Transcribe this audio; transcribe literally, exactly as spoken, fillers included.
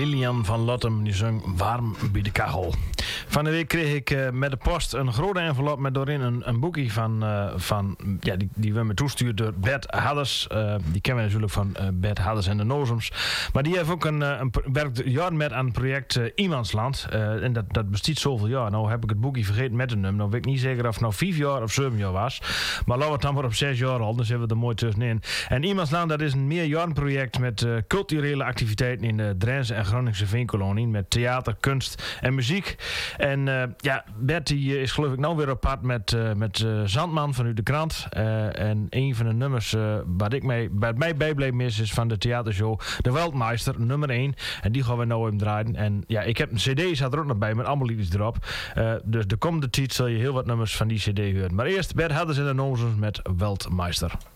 Lilian van Lottem, die zong Warm bij de kachel. Van de week kreeg ik uh, met de post een grote envelop met doorin een, een boekje van, uh, van ja, die, die we me toestuurd door Bert Hadders. Uh, die kennen we natuurlijk van uh, Bert Hadders en de Nozems. Maar die heeft ook een, een werkt jaren met aan het project uh, Iemandsland. Uh, en dat, dat bestaat zoveel jaar. Nou heb ik het boekje vergeten met een nummer. Nou weet ik niet zeker of het nou vijf jaar of zeven jaar was. Maar laten we het dan maar op zes jaar al. Dan zitten we er mooi tussenin. En Iemandsland, dat is een meerjarenproject met uh, culturele activiteiten in de Drentse en Groningse veenkolonie. Met theater, kunst en muziek. En uh, ja, Bert die is geloof ik nou weer op pad met, uh, met uh, Zandman van U de Krant. Uh, en een van de nummers uh, waar ik mee, bij mij bijbleef mis is van de theatershow De Weltmeister, nummer één. En die gaan we nou even draaien. En ja, ik heb een cd, staat er ook nog bij, met allemaal liedjes erop. Uh, dus de komende tijd zal je heel wat nummers van die cd horen. Maar eerst Bert Hadders en de Nozems met Weltmeister.